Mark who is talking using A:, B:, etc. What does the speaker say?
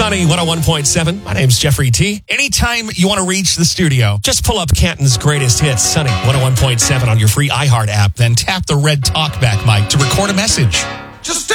A: Sunny 101.7. My name's Jeffrey T.
B: Anytime you want to reach the studio,
A: Just pull up Canton's greatest hits, Sunny 101.7 on your free iHeart app.
B: then tap the red talkback mic to record a message.
C: Just